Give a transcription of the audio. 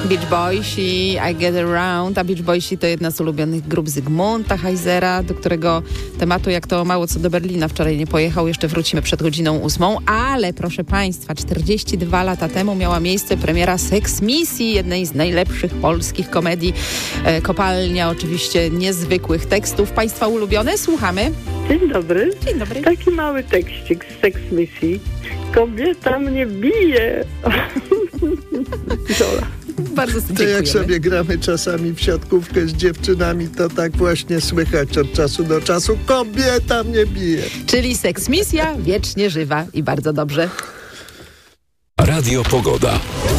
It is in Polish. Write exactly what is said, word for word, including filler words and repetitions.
Beach Boys i I Get Around, a Beach Boys to jedna z ulubionych grup Zygmunta Heisera, do którego tematu, jak to mało co do Berlina wczoraj nie pojechał, jeszcze wrócimy przed godziną ósmą, ale proszę Państwa, czterdzieści dwa lata temu miała miejsce premiera Seks Misji, jednej z najlepszych polskich komedii. E, kopalnia oczywiście niezwykłych tekstów. Państwa ulubione? Słuchamy. Dzień dobry. Dzień dobry. Taki mały tekścik z Seks Misji. Kobieta mnie bije. Zola. Bardzo To dziękujemy. jak sobie gramy czasami w siatkówkę z dziewczynami, to tak właśnie słychać od czasu do czasu. Kobieta mnie bije. Czyli Seks Misja wiecznie żywa i bardzo dobrze. Radio Pogoda.